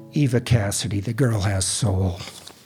Eva Cassidy, the girl has soul.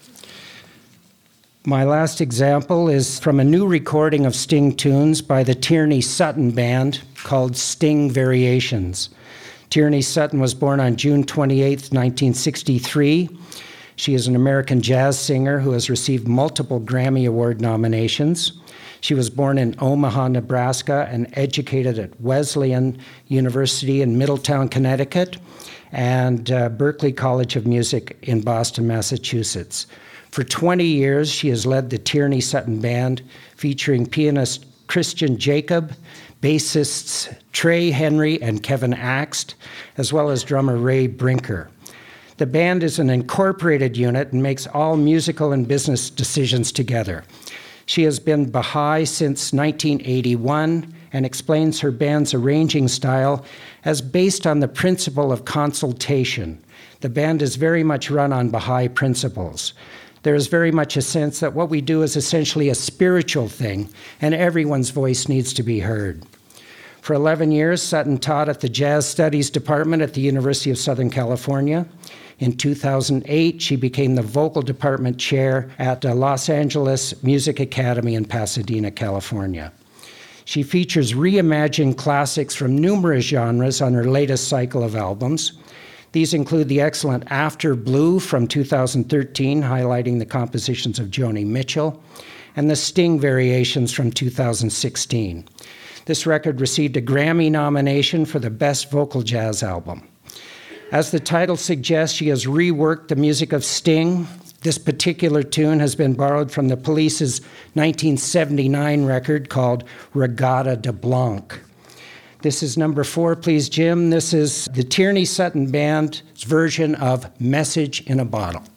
My last example is from a new recording of Sting tunes by the Tierney Sutton Band called Sting Variations. Tierney Sutton was born on June 28, 1963. She is an American jazz singer who has received multiple Grammy Award nominations. She was born in Omaha, Nebraska, and educated at Wesleyan University in Middletown, Connecticut, and Berklee College of Music in Boston, Massachusetts. For 20 years, she has led the Tierney Sutton Band, featuring pianist Christian Jacob, bassists Trey Henry and Kevin Axt, as well as drummer Ray Brinker. The band is an incorporated unit and makes all musical and business decisions together. She has been Baha'i since 1981 and explains her band's arranging style as based on the principle of consultation. The band is very much run on Baha'i principles. There is very much a sense that what we do is essentially a spiritual thing, and everyone's voice needs to be heard. For 11 years, Sutton taught at the Jazz Studies Department at the University of Southern California. In 2008, she became the vocal department chair at the Los Angeles Music Academy in Pasadena, California. She features reimagined classics from numerous genres on her latest cycle of albums. These include the excellent After Blue from 2013, highlighting the compositions of Joni Mitchell, and the Sting Variations from 2016. This record received a Grammy nomination for the Best Vocal Jazz Album. As the title suggests, she has reworked the music of Sting. This particular tune has been borrowed from the Police's 1979 record called Regatta de Blanc. This is number 4, please, Jim. This is the Tierney Sutton Band's version of Message in a Bottle.